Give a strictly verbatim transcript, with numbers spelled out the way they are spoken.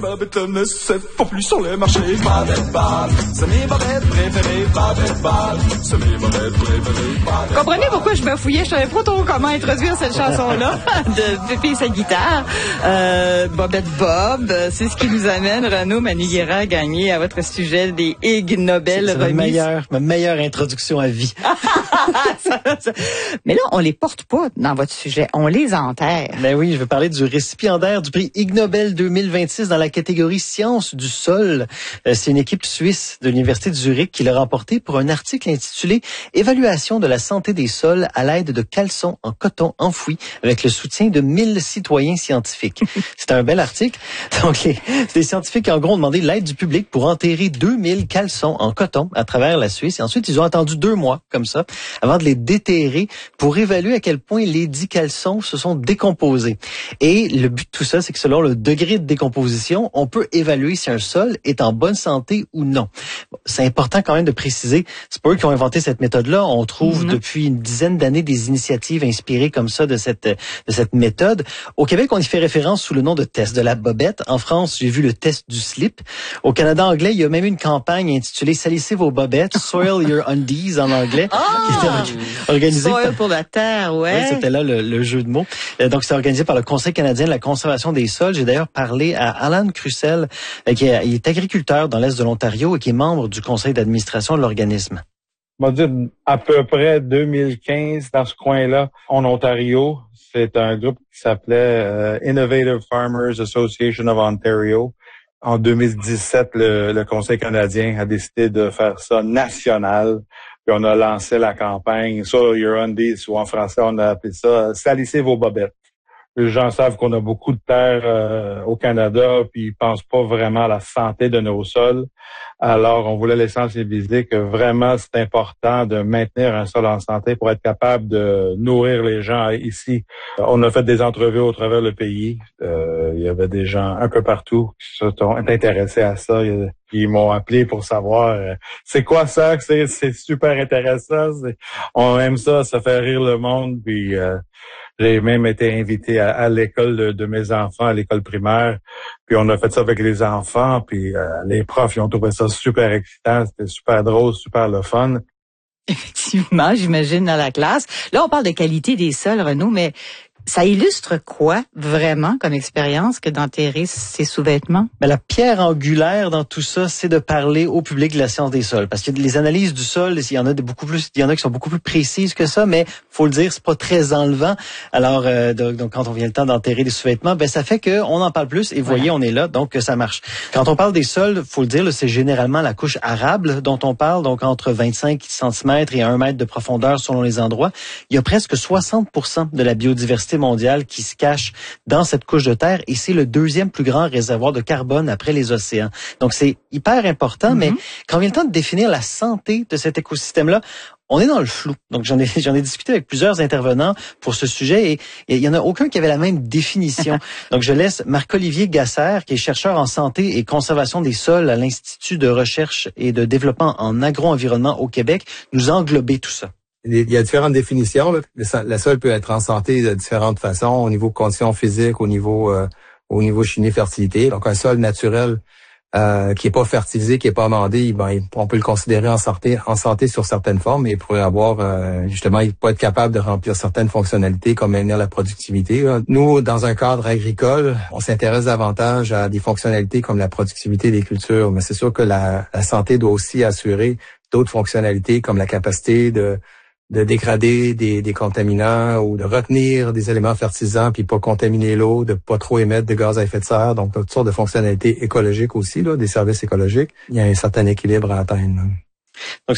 bobettes ne se font plus sur le marché. Bobette Bob, c'est mes bobettes préférées. Bobette Bob, c'est mes bobettes préférées. Bobette Comprenez pourquoi je me fouillais, je savais pas trop comment introduire cette chanson-là de Pépé et sa guitare. Euh, Bobette Bob, c'est ce qui nous amène, Renaud Maniguera, à gagner à votre sujet des Ig Nobel c'est, c'est remis. Ma meilleure, ma meilleure introduction à vie. ça, ça. Mais là, on les porte pas dans votre sujet, on les enterre. Ben oui, je vais parler du récipiendaire du prix Ig Nobel deux mille vingt-six dans la catégorie Sciences du sol. Euh, c'est une équipe suisse de l'Université de Zurich qui l'a remporté pour un article intitulé « Évaluation de la santé des sols à l'aide de caleçons en coton enfoui avec le soutien de mille citoyens scientifiques ». C'est un bel article. Donc, les, les scientifiques, en gros, ont demandé l'aide du public pour enterrer deux mille caleçons en coton à travers la Suisse. Et ensuite, ils ont attendu deux mois, comme ça, avant de les déterrer pour évaluer à quel point les dix caleçons se sont décomposés. Et le but de tout ça, c'est que selon le degré de décomposition, on peut évaluer si un sol est en bonne santé ou non. Bon, c'est important quand même de préciser, c'est pas eux qui ont inventé cette méthode-là. On trouve mmh. depuis une dizaine d'années des initiatives inspirées comme ça de cette de cette méthode. Au Québec, on y fait référence sous le nom de test de la bobette. En France, j'ai vu le test du slip. Au Canada anglais, il y a même une campagne intitulée « Salissez vos bobettes »,« Soil your undies » en anglais, oh! qui était organisée Soil par... pour la terre, ouais. Oui, c'était là le, le jeu de mots. Donc, c'est organisé par le Conseil canadien de la conservation des sols. J'ai d'ailleurs parlé à Alan Crussell, qui est, il est agriculteur dans l'Est de l'Ontario et qui est membre du conseil d'administration de l'organisme. On va dire à peu près deux mille quinze dans ce coin-là, en Ontario. C'est un groupe qui s'appelait euh, Innovative Farmers Association of Ontario. En deux mille dix-sept, le, le Conseil canadien a décidé de faire ça national. Puis on a lancé la campagne Soil Your Undies, ou en français, on a appelé ça « Salissez vos bobettes ». Les gens savent qu'on a beaucoup de terre euh, au Canada, puis ils pensent pas vraiment à la santé de nos sols. Alors, on voulait les sensibiliser que vraiment, c'est important de maintenir un sol en santé pour être capable de nourrir les gens ici. On a fait des entrevues au travers le pays. Euh, il y avait des gens un peu partout qui se sont intéressés à ça. Ils m'ont appelé pour savoir euh, c'est quoi ça, c'est, c'est super intéressant. C'est, on aime ça, ça fait rire le monde. Puis euh, j'ai même été invité à, à l'école de, de mes enfants, à l'école primaire. Puis on a fait ça avec les enfants. Puis euh, les profs, ils ont trouvé ça super excitant. C'était super drôle, super le fun. Effectivement, j'imagine, dans la classe. Là, on parle de qualité des sols, Renaud, mais ça illustre quoi, vraiment, comme expérience, que d'enterrer ces sous-vêtements? Ben, la pierre angulaire dans tout ça, c'est de parler au public de la science des sols. Parce que les analyses du sol, il y en a de beaucoup plus, il y en a qui sont beaucoup plus précises que ça, mais faut le dire, c'est pas très enlevant. Alors, euh, donc, donc, quand on vient le temps d'enterrer des sous-vêtements, ben, ça fait qu'on en parle plus. Et voyez, voilà. On est là, donc ça marche. Quand on parle des sols, faut le dire, là, c'est généralement la couche arable dont on parle, donc entre vingt-cinq centimètres et un mètre de profondeur selon les endroits. Il y a presque soixante pour cent de la biodiversité mondiale qui se cache dans cette couche de terre et c'est le deuxième plus grand réservoir de carbone après les océans. Donc, c'est hyper important, mm-hmm. mais quand vient le temps de définir la santé de cet écosystème-là, on est dans le flou. Donc, j'en ai, j'en ai discuté avec plusieurs intervenants pour ce sujet et, et il y en a aucun qui avait la même définition. Donc, je laisse Marc-Olivier Gasser, qui est chercheur en santé et conservation des sols à l'Institut de recherche et de développement en agro-environnement au Québec, nous englober tout ça. Il y a différentes définitions. Là. Le sol peut être en santé de différentes façons, au niveau conditions physiques, au niveau euh, au niveau chimie fertilité. Donc un sol naturel euh, qui est pas fertilisé, qui est pas amendé, ben on peut le considérer en santé, en santé sur certaines formes, mais il pourrait avoir euh, justement, il peut pas être capable de remplir certaines fonctionnalités comme maintenir la productivité. Là. Nous, dans un cadre agricole, on s'intéresse davantage à des fonctionnalités comme la productivité des cultures, mais c'est sûr que la, la santé doit aussi assurer d'autres fonctionnalités comme la capacité de de dégrader des, des contaminants ou de retenir des éléments fertilisants puis pas contaminer l'eau, de pas trop émettre de gaz à effet de serre. Donc, toutes sortes de fonctionnalités écologiques aussi, là, des services écologiques. Il y a un certain équilibre à atteindre. Là. Donc,